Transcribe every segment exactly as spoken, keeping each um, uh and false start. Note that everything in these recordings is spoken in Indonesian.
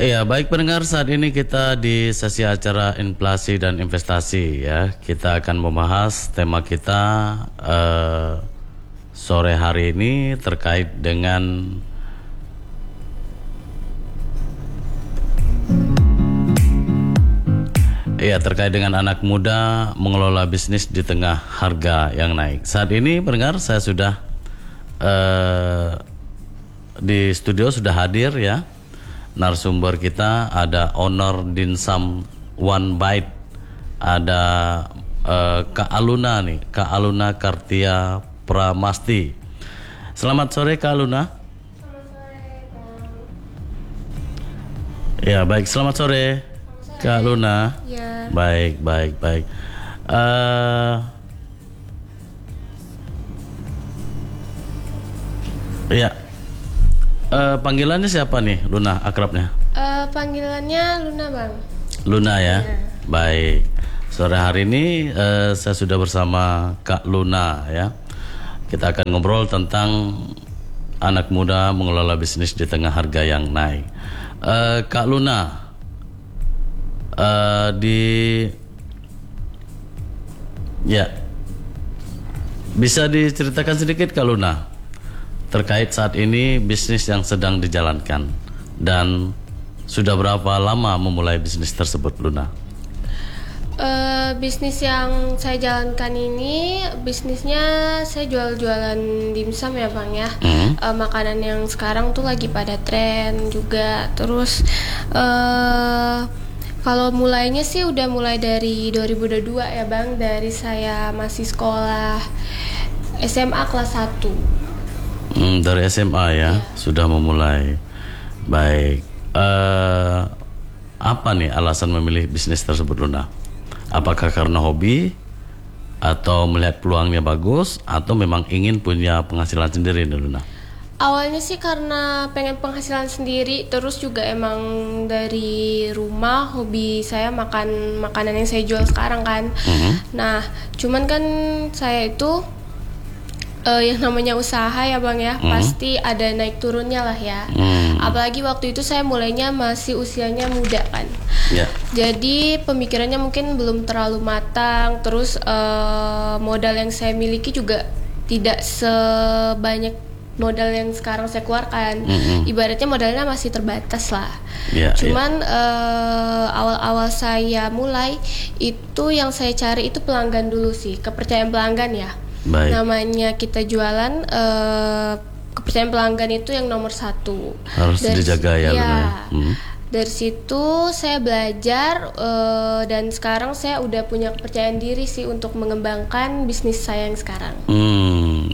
Iya, baik pendengar, saat ini kita di sesi acara inflasi dan investasi ya. Kita akan membahas tema kita uh, sore hari ini terkait dengan Iya, terkait dengan anak muda mengelola bisnis di tengah harga yang naik. Saat ini pendengar, saya sudah uh, di studio sudah hadir ya. Narasumber kita ada owner Dimsum One Bite, ada uh, Kak Aluna nih, Kak Aluna Kartia Pramasti. Selamat sore Kak Aluna. Selamat sore Bang. Ya baik, selamat sore, selamat sore. Kak Aluna. Ya. Baik baik baik. Uh, ya. Uh, panggilannya siapa nih, Luna akrabnya? Uh, panggilannya Luna Bang. Luna ya? Ya. Baik. Sore hari ini uh, saya sudah bersama Kak Luna ya. Kita akan ngobrol tentang anak muda mengelola bisnis di tengah harga yang naik. uh, Kak Luna, uh, di ya bisa diceritakan sedikit Kak Luna terkait saat ini bisnis yang sedang dijalankan dan sudah berapa lama memulai bisnis tersebut, Luna? Uh, bisnis yang saya jalankan ini, bisnisnya saya jual-jualan dimsum ya Bang ya. Mm-hmm. uh, Makanan yang sekarang tuh lagi pada tren juga. Terus uh, kalau mulainya sih udah mulai dari dua ribu dua puluh dua ya Bang. Dari saya masih sekolah S M A kelas satu. Hmm, dari S M A ya, ya sudah memulai. Baik, uh, apa nih alasan memilih bisnis tersebut, Luna? Apakah karena hobi atau melihat peluangnya bagus atau memang ingin punya penghasilan sendiri, Luna? Awalnya sih karena pengen penghasilan sendiri, terus juga emang dari rumah hobi saya makan makanan yang saya jual sekarang kan. Mm-hmm. Nah, cuman kan saya itu Uh, yang namanya usaha ya Bang ya, hmm. pasti ada naik turunnya lah ya. hmm. Apalagi waktu itu saya mulainya masih usianya muda kan. yeah. Jadi pemikirannya mungkin belum terlalu matang. Terus uh, modal yang saya miliki juga tidak sebanyak modal yang sekarang saya keluarkan. hmm. Ibaratnya modalnya masih terbatas lah. yeah, Cuman yeah. uh, awal-awal saya mulai itu yang saya cari itu pelanggan dulu sih, kepercayaan pelanggan ya. Baik. Namanya kita jualan, uh, kepercayaan pelanggan itu yang nomor satu. Harus dari, dijaga ya. ya hmm. Dari situ saya belajar uh, dan sekarang saya udah punya kepercayaan diri sih untuk mengembangkan bisnis saya yang sekarang. Hmm.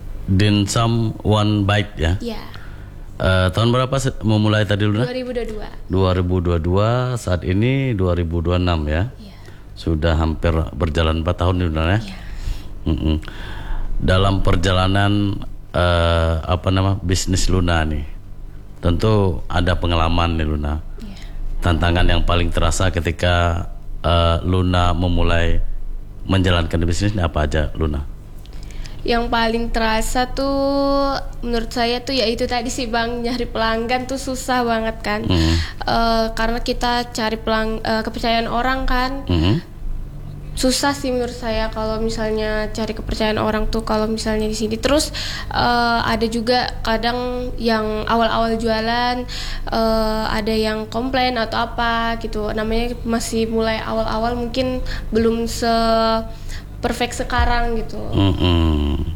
Dimsum One Bite ya. Ya. Uh, tahun berapa memulai tadi Luna? dua ribu dua puluh dua. dua ribu dua puluh dua, saat ini dua ribu dua puluh enam ya. ya. Sudah hampir berjalan empat tahun Luna ya. ya. Mm-mm. Dalam perjalanan uh, apa nama bisnis Luna nih, tentu ada pengalaman nih Luna. Yeah. Tantangan yang paling terasa ketika uh, Luna memulai menjalankan bisnisnya apa aja Luna? Yang paling terasa tuh menurut saya tuh ya itu tadi sih Bang, nyari pelanggan tuh susah banget kan. Mm-hmm. uh, karena kita cari pelang uh, kepercayaan orang kan. Mm-hmm. Susah sih menurut saya kalau misalnya cari kepercayaan orang tuh kalau misalnya di sini. Terus uh, ada juga kadang yang awal-awal jualan uh, ada yang komplain atau apa gitu. Namanya masih mulai awal-awal, mungkin belum se perfect sekarang gitu. Mm-hmm.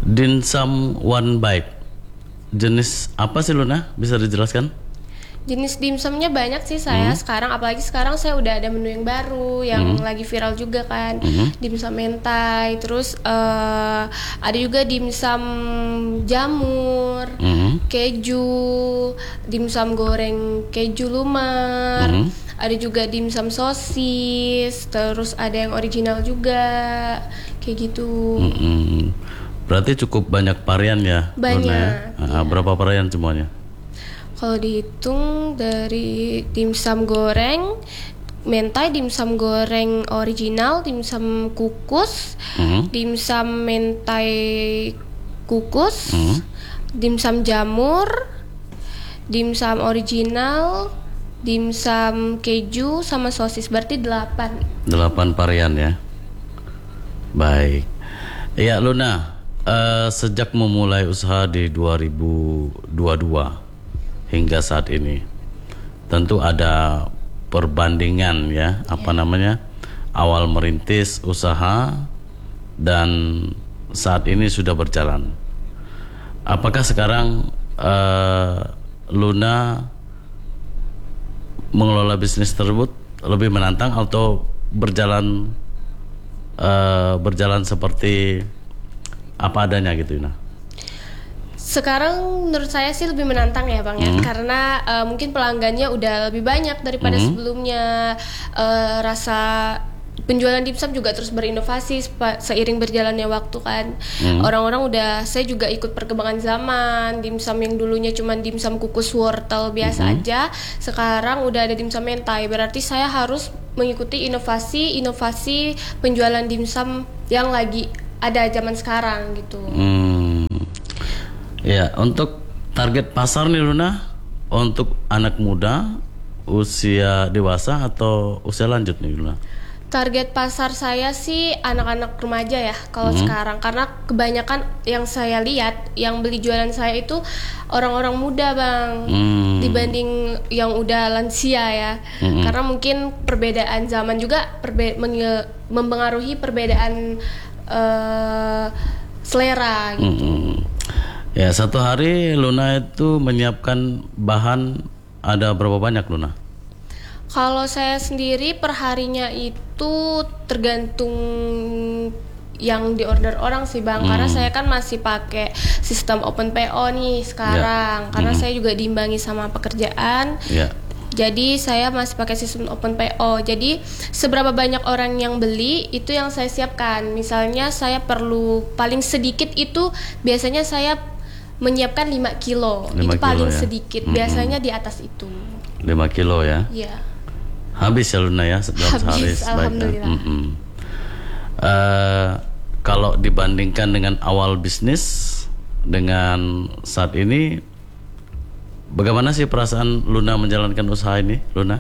Dimsum One Bite jenis apa sih Luna? Bisa dijelaskan? Jenis dimsumnya banyak sih saya hmm. sekarang, apalagi sekarang saya udah ada menu yang baru yang hmm. lagi viral juga kan. hmm. Dimsum mentai, terus uh, ada juga dimsum jamur, hmm. keju, dimsum goreng keju lumar, hmm. ada juga dimsum sosis, terus ada yang original juga kayak gitu. hmm. Berarti cukup banyak varian ya? Banyak. Ya? Iya. Berapa varian semuanya? Kalau dihitung dari dimsum goreng, mentai, dimsum goreng original, dimsum kukus, mm-hmm. dimsum mentai kukus, mm-hmm. dimsum jamur, dimsum original, dimsum keju sama sosis, berarti delapan. Delapan varian ya. Baik. Ya Luna, uh, sejak memulai usaha di dua ribu dua puluh dua hingga saat ini, tentu ada perbandingan ya, apa ya. namanya, awal merintis usaha dan saat ini sudah berjalan. Apakah sekarang uh, Luna mengelola bisnis tersebut lebih menantang atau berjalan uh, berjalan seperti apa adanya gitu, Luna? Sekarang menurut saya sih lebih menantang ya Bang ya, hmm. karena uh, mungkin pelanggannya udah lebih banyak daripada hmm. sebelumnya. Uh, rasa penjualan dimsum juga terus berinovasi seiring berjalannya waktu kan. Hmm. Orang-orang udah, saya juga ikut perkembangan zaman. Dimsum yang dulunya cuma dimsum kukus wortel biasa hmm. aja, sekarang udah ada dimsum mentai. Berarti saya harus mengikuti inovasi-inovasi penjualan dimsum yang lagi ada zaman sekarang gitu. Hmm. Ya, untuk target pasar nih Luna, untuk anak muda, usia dewasa atau usia lanjut nih Luna? Target pasar saya sih anak-anak remaja ya kalau hmm. sekarang, karena kebanyakan yang saya lihat yang beli jualan saya itu orang-orang muda Bang, hmm. dibanding yang udah lansia ya. Hmm. Karena mungkin perbedaan zaman juga perbe- men- mempengaruhi perbedaan uh, selera gitu. Hmm. Ya, satu hari Luna itu menyiapkan bahan ada berapa banyak Luna? Kalau saya sendiri perharinya itu tergantung yang diorder orang sih Bang, hmm. karena saya kan masih pakai sistem open P O nih sekarang, yeah. karena hmm. saya juga diimbangi sama pekerjaan, yeah. jadi saya masih pakai sistem open P O. Jadi seberapa banyak orang yang beli itu yang saya siapkan. Misalnya saya perlu paling sedikit itu biasanya saya menyiapkan lima kilo, itu paling ya? sedikit, hmm. biasanya di atas itu lima kilo ya? Iya. Habis ya Luna ya dalam sehari? Habis, alhamdulillah. Mm-hmm. Uh, kalau dibandingkan dengan awal bisnis dengan saat ini, bagaimana sih perasaan Luna menjalankan usaha ini, Luna?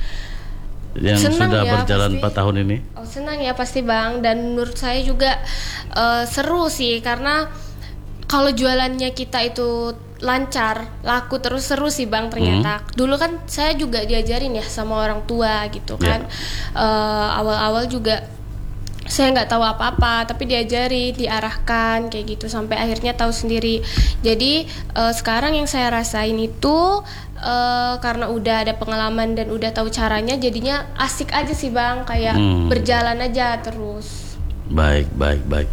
Yang senang sudah ya, berjalan pasti. empat tahun ini? Oh, senang ya pasti Bang, dan menurut saya juga uh, seru sih, karena kalau jualannya kita itu lancar, laku terus, seru sih Bang ternyata. Hmm. Dulu kan saya juga diajarin ya sama orang tua gitu kan. Yeah. Uh, awal-awal juga saya nggak tahu apa-apa, tapi diajari, diarahkan kayak gitu sampai akhirnya tahu sendiri. Jadi uh, sekarang yang saya rasain itu uh, karena udah ada pengalaman dan udah tahu caranya, jadinya asik aja sih Bang, kayak hmm. berjalan aja terus. Baik, baik, baik.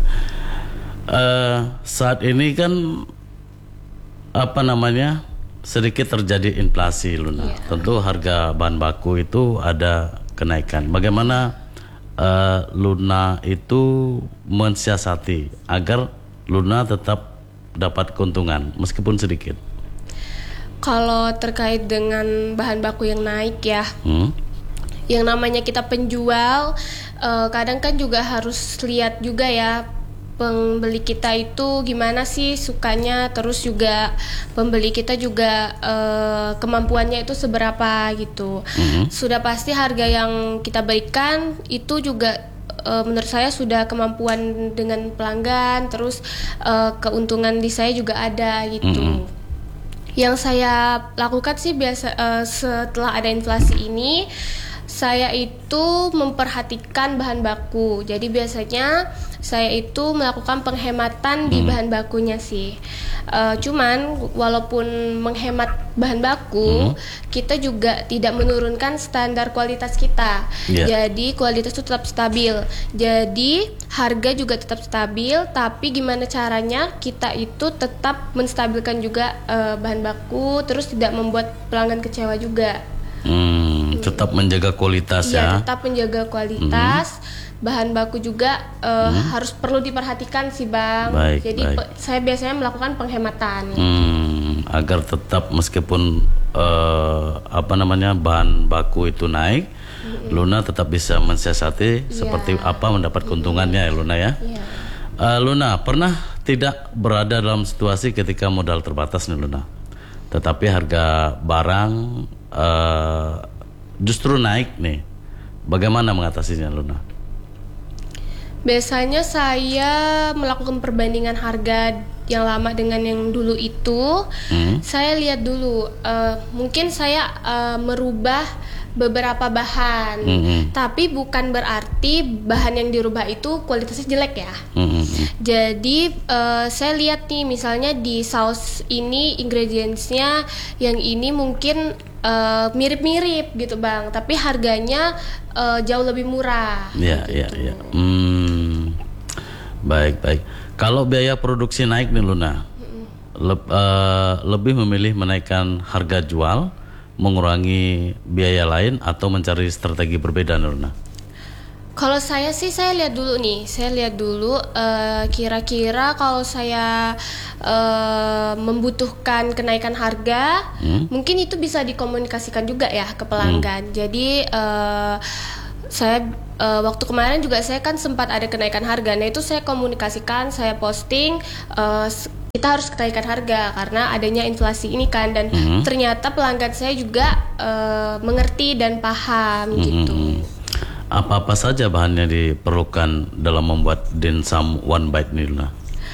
Uh, saat ini kan apa namanya sedikit terjadi inflasi Luna. Yeah. Tentu harga bahan baku itu ada kenaikan. Bagaimana uh, Luna itu mensiasati agar Luna tetap dapat keuntungan meskipun sedikit? Kalau terkait dengan bahan baku yang naik ya, hmm? yang namanya kita penjual, uh, kadang kan juga harus lihat juga ya pembeli kita itu gimana sih sukanya, terus juga pembeli kita juga uh, kemampuannya itu seberapa gitu. Mm-hmm. Sudah pasti harga yang kita berikan itu juga uh, menurut saya sudah kemampuan dengan pelanggan, terus uh, keuntungan di saya juga ada gitu. Mm-hmm. Yang saya lakukan sih biasa uh, setelah ada inflasi ini, saya itu memperhatikan bahan baku. Jadi biasanya saya itu melakukan penghematan di bahan bakunya sih. Uh, cuman walaupun menghemat bahan baku, hmm. kita juga tidak menurunkan standar kualitas kita. Yeah. Jadi kualitas itu tetap stabil. Jadi harga juga tetap stabil. Tapi gimana caranya kita itu tetap menstabilkan juga uh, bahan baku, terus tidak membuat pelanggan kecewa juga. Hmm, tetap menjaga kualitas ya. Ya. Tetap menjaga kualitas. Hmm. Bahan baku juga uh, hmm. harus perlu diperhatikan sih Bang. Baik, Jadi baik. Pe- saya biasanya melakukan penghematan. Hmm, agar tetap meskipun uh, apa namanya bahan baku itu naik, hmm. Luna tetap bisa mensiasati yeah. seperti apa mendapat keuntungannya ya Luna ya. Yeah. Uh, Luna pernah tidak berada dalam situasi ketika modal terbatas nih Luna? tetapi harga barang uh, justru naik nih. Bagaimana mengatasinya, Luna? Biasanya saya melakukan perbandingan harga yang lama dengan yang dulu itu. Hmm. Saya lihat dulu, uh, mungkin saya uh, merubah beberapa bahan, hmm. tapi bukan berarti bahan yang dirubah itu kualitasnya jelek ya. Hmm. Jadi uh, saya lihat nih, misalnya di saus ini ingredientsnya yang ini mungkin uh, mirip-mirip gitu bang, tapi harganya uh, jauh lebih murah. Iya, iya, gitu. iya. Hmm. Baik, baik. Kalau biaya produksi naik nih Luna, hmm. le- uh, lebih memilih menaikkan harga jual, mengurangi biaya lain, atau mencari strategi berbeda, Luna? Kalau saya sih, saya lihat dulu nih, saya lihat dulu uh, kira-kira kalau saya uh, membutuhkan kenaikan harga, hmm? mungkin itu bisa dikomunikasikan juga ya ke pelanggan. Hmm. Jadi uh, saya uh, waktu kemarin juga saya kan sempat ada kenaikan harga, nah itu saya komunikasikan, saya posting. Uh, kita harus kenaikan harga karena adanya inflasi ini kan, dan mm-hmm. ternyata pelanggan saya juga uh, mengerti dan paham mm-hmm. gitu. Apa-apa saja bahannya diperlukan dalam membuat dimsum One Bite ini, Luna?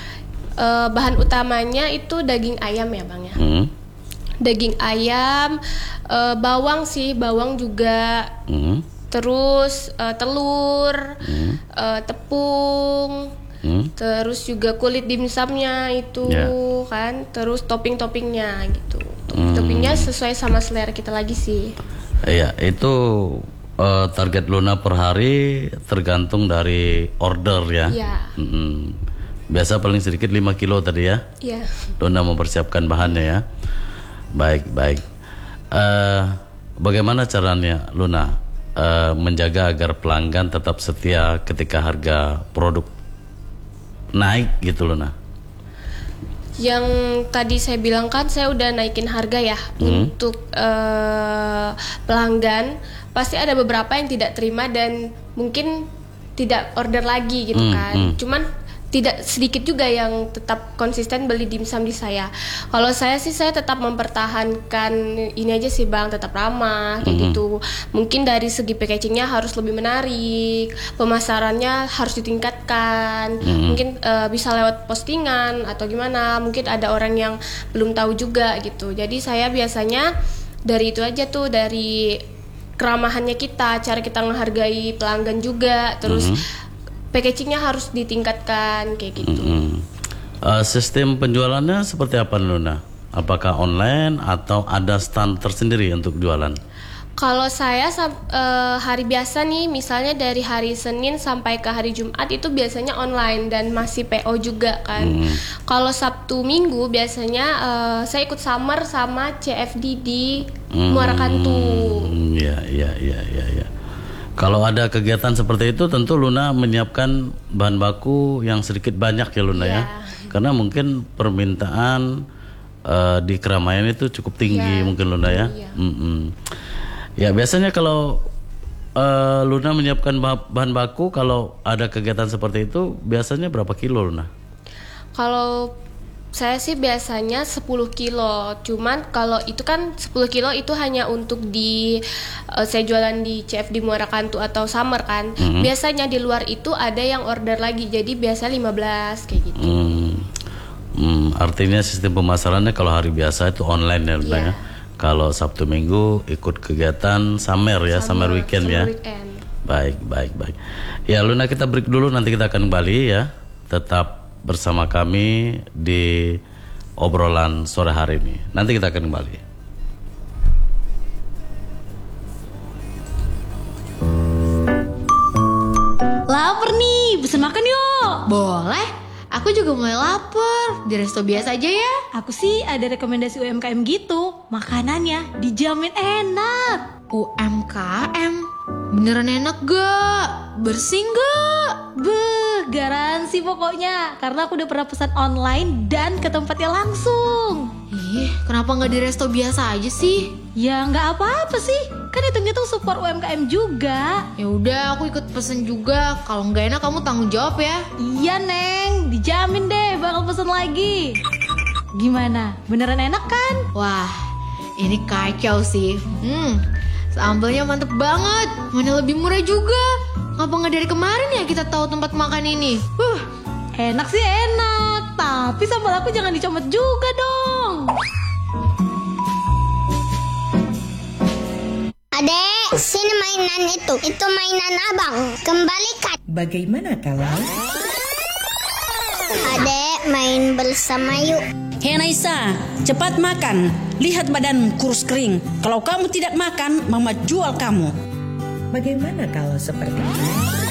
Uh, bahan utamanya itu daging ayam ya bang ya. Mm-hmm. Daging ayam, uh, bawang sih, bawang juga. Mm-hmm. Terus uh, telur, mm-hmm. uh, tepung. Hmm? Terus juga kulit dimsumnya itu yeah. kan, terus topping-toppingnya gitu. Topping-toppingnya sesuai sama selera kita lagi sih. Iya, itu uh, target Luna per hari tergantung dari order ya. Iya. Hmm. Biasa paling sedikit lima kilo tadi ya. Iya. Luna mempersiapkan bahannya ya. Baik, baik. Uh, bagaimana caranya Luna uh, menjaga agar pelanggan tetap setia ketika harga produk naik gitu Luna? Yang tadi saya bilang kan, saya udah naikin harga ya. hmm. Untuk uh, pelanggan pasti ada beberapa yang tidak terima dan mungkin tidak order lagi gitu hmm. kan. hmm. Cuman tidak sedikit juga yang tetap konsisten beli dimsum di saya. Kalau saya sih, saya tetap mempertahankan ini aja sih bang, tetap ramah kayak mm-hmm. gitu. Mungkin dari segi packagingnya harus lebih menarik, pemasarannya harus ditingkatkan. Mm-hmm. Mungkin uh, bisa lewat postingan atau gimana. Mungkin ada orang yang belum tahu juga gitu. Jadi saya biasanya dari itu aja tuh, dari keramahannya kita, cara kita menghargai pelanggan juga, terus mm-hmm. packagingnya harus ditingkatkan kayak gitu. Mm-hmm. Uh, sistem penjualannya seperti apa Luna? Apakah online atau ada stand tersendiri untuk jualan? Kalau saya uh, hari biasa nih, misalnya dari hari Senin sampai ke hari Jumat itu biasanya online dan masih P O juga kan. Mm. Kalau Sabtu Minggu biasanya uh, saya ikut summer sama C F D di mm. Muara Kantu. Iya, iya, iya, iya, iya. Kalau ada kegiatan seperti itu, tentu Luna menyiapkan bahan baku yang sedikit banyak ya Luna yeah. ya, karena mungkin permintaan uh, di keramaian itu cukup tinggi yeah. mungkin Luna ya. Yeah. Mm-hmm. Ya biasanya kalau uh, Luna menyiapkan bahan baku, kalau ada kegiatan seperti itu, biasanya berapa kilo Luna? Kalau saya sih biasanya sepuluh kilo. Cuman kalau itu kan sepuluh kilo itu hanya untuk di uh, saya jualan di C F D Muara Kantu atau Summer kan. Mm-hmm. Biasanya di luar itu ada yang order lagi. Jadi biasa lima belas kayak gitu. Mm. Mm, artinya sistem pemasarannya kalau hari biasa itu online ya, yeah. ya. Kalau Sabtu Minggu ikut kegiatan summer ya, summer, summer weekend summer ya. Weekend. Baik, baik, baik. Ya Luna, kita break dulu, nanti kita akan kembali ya. Tetap bersama kami di obrolan sore hari ini. Nanti kita akan kembali. Lapar nih, pesen makan yuk. Boleh, aku juga mulai lapar. Di resto biasa aja ya. Aku sih ada rekomendasi U M K M gitu. Makanannya dijamin enak. U M K M? Beneran enak gak? Bersih gak? Beuh, garansi pokoknya. Karena aku udah pernah pesan online dan ke tempatnya langsung. Ih, kenapa gak di resto biasa aja sih? Ya gak apa-apa sih, kan hitung-hitung support U M K M juga. Ya udah, aku ikut pesen juga. Kalau gak enak kamu tanggung jawab ya. Iya Neng, dijamin deh bakal pesen lagi. Gimana? Beneran enak kan? Wah, ini kacau sih. Hmm, sambalnya mantep banget. Mana lebih murah juga. Ngapa nggak dari kemarin ya kita tahu tempat makan ini? Uh, enak sih enak. Tapi sambal aku jangan dicomot juga dong. Adek, sini mainan itu. Itu mainan abang. Kembalikan. Bagaimana kalau? Adek, main bersama yuk. Hei Naisa, cepat makan. Lihat badan kurus kering. Kalau kamu tidak makan, Mama jual kamu. Bagaimana kalau seperti ini?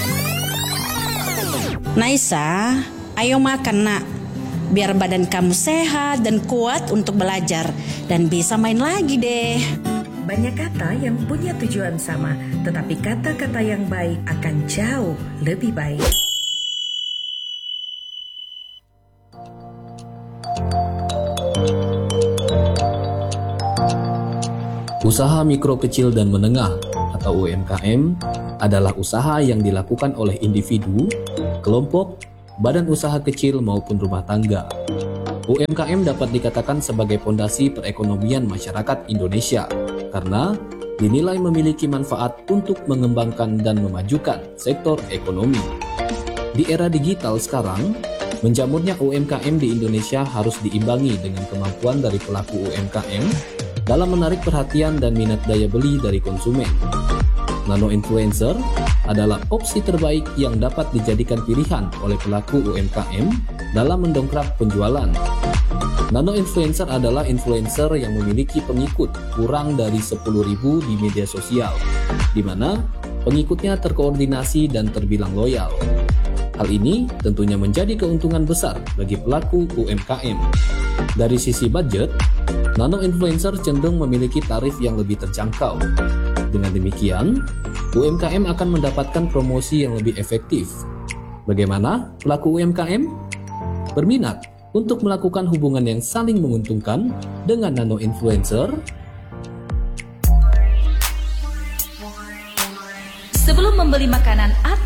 Naisa, ayo makan nak. Biar badan kamu sehat dan kuat untuk belajar. Dan bisa main lagi deh. Banyak kata yang punya tujuan sama, tetapi kata-kata yang baik akan jauh lebih baik. Usaha mikro kecil dan menengah atau U M K M adalah usaha yang dilakukan oleh individu, kelompok, badan usaha kecil maupun rumah tangga. U M K M dapat dikatakan sebagai fondasi perekonomian masyarakat Indonesia karena dinilai memiliki manfaat untuk mengembangkan dan memajukan sektor ekonomi. Di era digital sekarang, menjamurnya U M K M di Indonesia harus diimbangi dengan kemampuan dari pelaku U M K M dalam menarik perhatian dan minat daya beli dari konsumen. Nano influencer adalah opsi terbaik yang dapat dijadikan pilihan oleh pelaku U M K M dalam mendongkrak penjualan. Nano influencer adalah influencer yang memiliki pengikut kurang dari sepuluh ribu di media sosial, di mana pengikutnya terkoordinasi dan terbilang loyal. Hal ini tentunya menjadi keuntungan besar bagi pelaku U M K M. Dari sisi budget, nano influencer cenderung memiliki tarif yang lebih terjangkau. Dengan demikian, U M K M akan mendapatkan promosi yang lebih efektif. Bagaimana pelaku U M K M? Berminat untuk melakukan hubungan yang saling menguntungkan dengan nano influencer? Sebelum membeli makanan atau